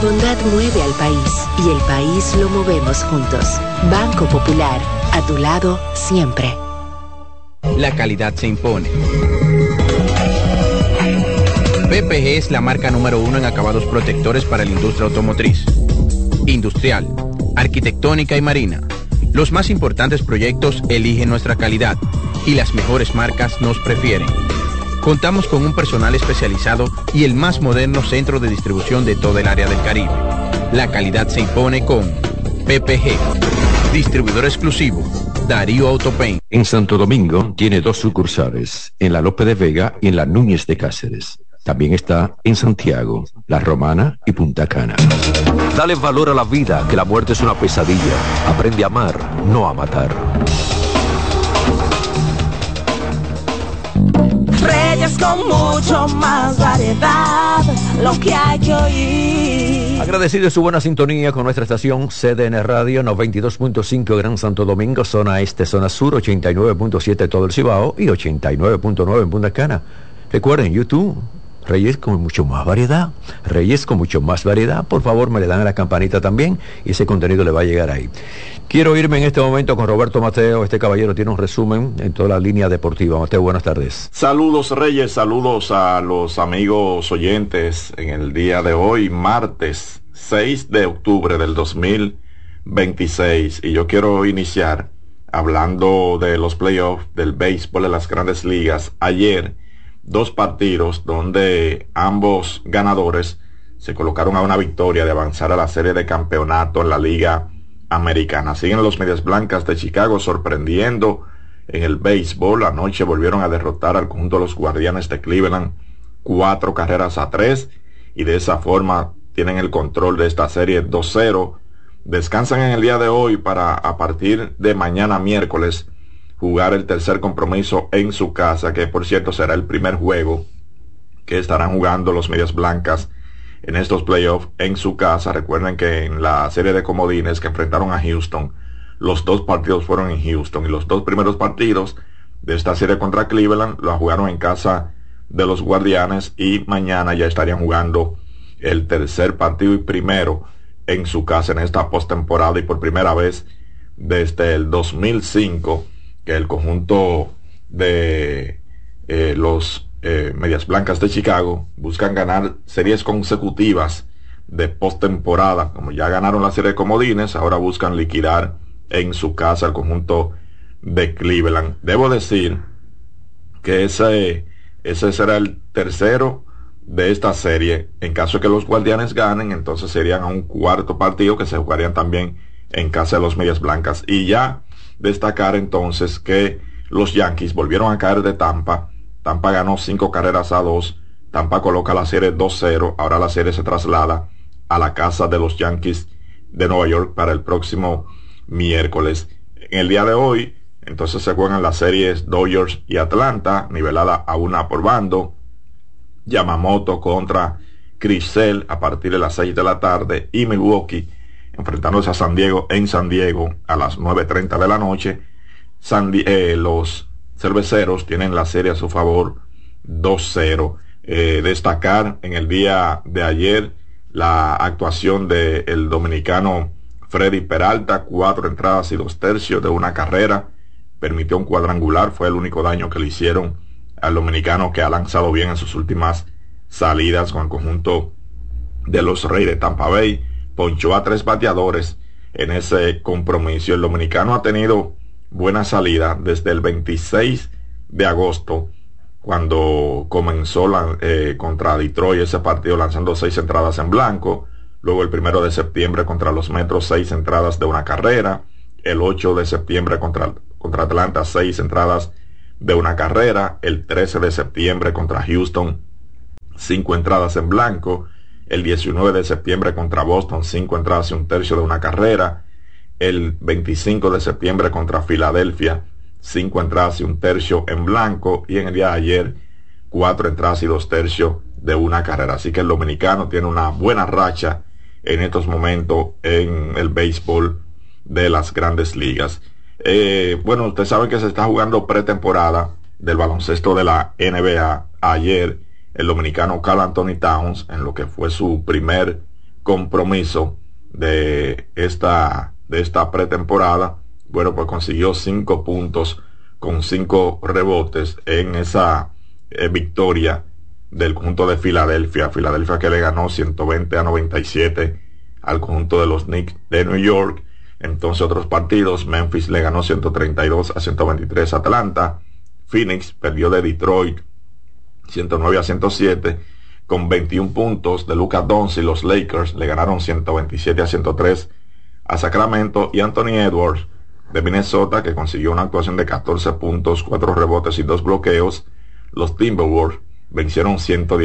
bondad mueve al país y el país lo movemos juntos. Banco Popular, a tu lado siempre. La calidad se impone. PPG es la marca número 1 en acabados protectores para la industria automotriz, industrial, arquitectónica y marina. Los más importantes proyectos eligen nuestra calidad y las mejores marcas nos prefieren. Contamos con un personal especializado y el más moderno centro de distribución de toda el área del Caribe. La calidad se impone con PPG. Distribuidor exclusivo, Darío Autopaint. En Santo Domingo tiene 2 sucursales, en la Lope de Vega y en la Núñez de Cáceres. También está en Santiago, La Romana y Punta Cana. Dale valor a la vida, que la muerte es una pesadilla. Aprende a amar, no a matar. Reyes con mucho más variedad, lo que hay que oír. Agradecido de su buena sintonía con nuestra estación CDN Radio 92.5 Gran Santo Domingo, zona este, zona sur, 89.7 todo el Cibao y 89.9 en Punta Cana. Recuerden, YouTube, Reyes con mucho más variedad. Reyes con mucho más variedad. Por favor, me le dan a la campanita también y ese contenido le va a llegar ahí. Quiero irme en este momento con Roberto Mateo. Este caballero tiene un resumen en toda la línea deportiva. Mateo, buenas tardes. Saludos, Reyes. Saludos a los amigos oyentes en el día de hoy, martes 6 de octubre del 2026. Y yo quiero iniciar hablando de los playoffs del béisbol de las Grandes Ligas. Ayer, 2 partidos donde ambos ganadores se colocaron a una victoria de avanzar a la serie de campeonato en la Liga Americana. Siguen los Medias Blancas de Chicago sorprendiendo en el béisbol. Anoche volvieron a derrotar al conjunto de los Guardianes de Cleveland 4-3 y de esa forma tienen el control de esta serie 2-0. Descansan en el día de hoy para a partir de mañana miércoles jugar el tercer compromiso en su casa, que por cierto será el primer juego que estarán jugando los Medias Blancas en estos playoffs en su casa. Recuerden que en la serie de comodines que enfrentaron a Houston, los 2 partidos fueron en Houston y los 2 primeros partidos de esta serie contra Cleveland lo jugaron en casa de los Guardianes y mañana ya estarían jugando el tercer partido y primero en su casa en esta postemporada y por primera vez desde el 2005 que el conjunto de los Medias Blancas de Chicago buscan ganar series consecutivas de postemporada. Como ya ganaron la serie de comodines, ahora buscan liquidar en su casa al conjunto de Cleveland. Debo decir que ese será el tercero de esta serie. En caso de que los Guardianes ganen, entonces serían a un cuarto partido que se jugarían también en casa de los Medias Blancas. Y ya destacar entonces que los Yankees volvieron a caer de Tampa. Tampa ganó 5-2. Tampa coloca la serie 2-0. Ahora la serie se traslada a la casa de los Yankees de Nueva York para el próximo miércoles. En el día de hoy, entonces se juegan las series Dodgers y Atlanta, nivelada a 1 por bando. Yamamoto contra Chris Sale a partir de las 6 de la tarde. Y Milwaukee enfrentándose a San Diego en San Diego a las 9:30 de la noche. Los cerveceros tienen la serie a su favor 2-0. Destacar en el día de ayer la actuación del dominicano Freddy Peralta, 4 entradas y 2 tercios de una carrera, permitió un cuadrangular, fue el único daño que le hicieron al dominicano, que ha lanzado bien en sus últimas salidas con el conjunto de los Reyes de Tampa Bay. Ponchó a 3 bateadores en ese compromiso. El dominicano ha tenido buena salida desde el 26 de agosto, cuando comenzó contra Detroit ese partido lanzando 6 entradas en blanco. Luego el 1 de septiembre contra los Metros 6 entradas de una carrera. El 8 de septiembre contra Atlanta 6 entradas de una carrera. El 13 de septiembre contra Houston 5 entradas en blanco. El 19 de septiembre contra Boston 5 entradas y 1 tercio de una carrera. El 25 de septiembre contra Filadelfia 5 entradas y 1 tercio en blanco. Y en el día de ayer 4 entradas y 2 tercios de una carrera. Así que el dominicano tiene una buena racha en estos momentos en el béisbol de las Grandes Ligas. Bueno, ustedes saben que se está jugando pretemporada del baloncesto de la NBA. Ayer el dominicano Karl Anthony Towns, en lo que fue su primer compromiso de esta pretemporada, bueno, pues consiguió 5 puntos con 5 rebotes en esa victoria del conjunto de Filadelfia que le ganó 120-97 al conjunto de los Knicks de New York. Entonces otros partidos, Memphis le ganó 132-123 a Atlanta, Phoenix perdió de Detroit 109-107 con 21 puntos de Luka Doncic. Los Lakers le ganaron 127-103 a Sacramento, y Anthony Edwards de Minnesota, que consiguió una actuación de 14 puntos, 4 rebotes y 2 bloqueos. Los Timberwolves vencieron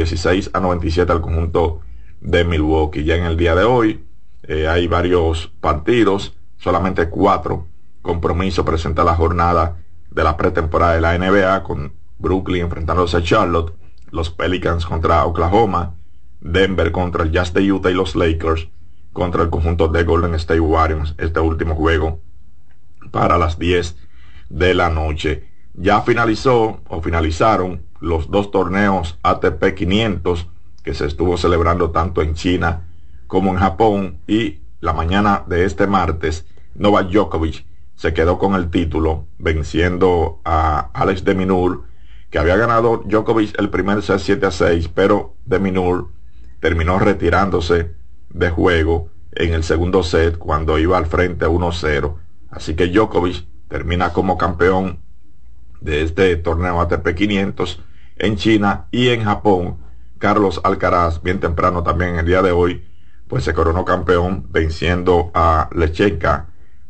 116-97 al conjunto de Milwaukee. Ya en el día de hoy hay varios partidos, solamente 4 compromisos presenta la jornada de la pretemporada de la NBA, con Brooklyn enfrentándose a Charlotte, los Pelicans contra Oklahoma, Denver contra el Jazz de Utah y los Lakers contra el conjunto de Golden State Warriors. Este último juego para las 10 de la noche. Ya finalizaron los 2 torneos ATP 500 que se estuvo celebrando tanto en China como en Japón, y la mañana de este martes Novak Djokovic se quedó con el título, venciendo a Alex de Minaur, que había ganado Djokovic el primer set 7-6, pero de Minaur terminó retirándose de juego en el segundo set cuando iba al frente 1-0. Así que Djokovic termina como campeón de este torneo ATP 500 en China. Y en Japón, Carlos Alcaraz, bien temprano también el día de hoy, pues se coronó campeón venciendo a Lechenka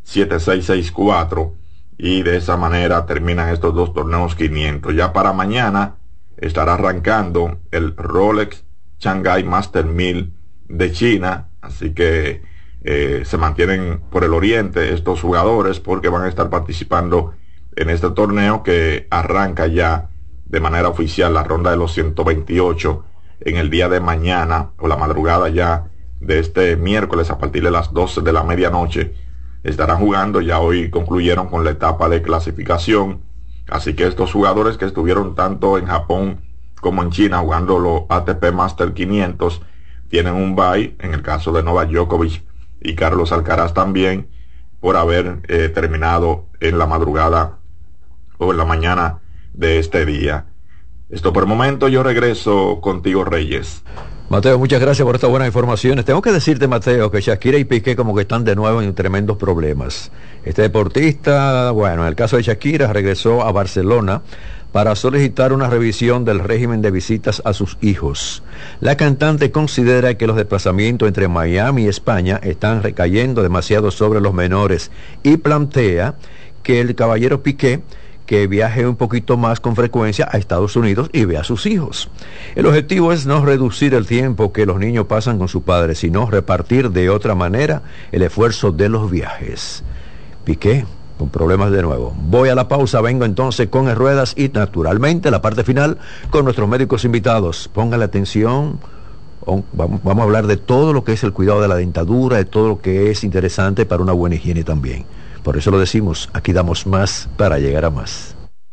7-6, 6-4, y de esa manera terminan estos 2 torneos 500. Ya para mañana estará arrancando el Rolex Shanghai Master 1000 de China, así que se mantienen por el oriente estos jugadores, porque van a estar participando en este torneo que arranca ya de manera oficial la ronda de los 128 en el día de mañana, o la madrugada ya de este miércoles, a partir de las 12 de la medianoche estarán jugando. Ya hoy concluyeron con la etapa de clasificación, así que estos jugadores que estuvieron tanto en Japón como en China jugando los ATP Master 500 tienen un bye, en el caso de Novak Djokovic y Carlos Alcaraz también, por haber terminado en la madrugada o en la mañana de este día. Esto por el momento. Yo regreso contigo, Reyes. Mateo, muchas gracias por estas buenas informaciones. Tengo que decirte, Mateo, que Shakira y Piqué como que están de nuevo en tremendos problemas. Este deportista, bueno, en el caso de Shakira, regresó a Barcelona para solicitar una revisión del régimen de visitas a sus hijos. La cantante considera que los desplazamientos entre Miami y España están recayendo demasiado sobre los menores y plantea que el caballero Piqué que viaje un poquito más con frecuencia a Estados Unidos y vea a sus hijos. El objetivo es no reducir el tiempo que los niños pasan con su padre, sino repartir de otra manera el esfuerzo de los viajes. Piqué con problemas de nuevo. Voy a la pausa, vengo entonces con Ruedas y naturalmente la parte final con nuestros médicos invitados. Pónganle atención, vamos a hablar de todo lo que es el cuidado de la dentadura, de todo lo que es interesante para una buena higiene también. Por eso lo decimos, aquí damos más para llegar a más.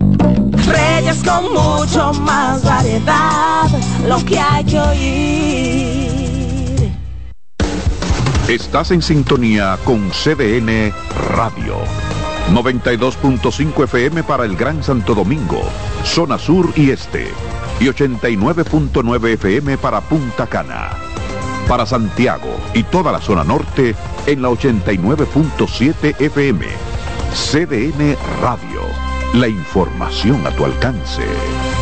Reyes con mucho más variedad, lo que hay que oír. Estás en sintonía con CDN Radio. 92.5 FM para el Gran Santo Domingo, zona sur y este. Y 89.9 FM para Punta Cana. Para Santiago y toda la zona norte en la 89.7 FM. CDN Radio. La información a tu alcance.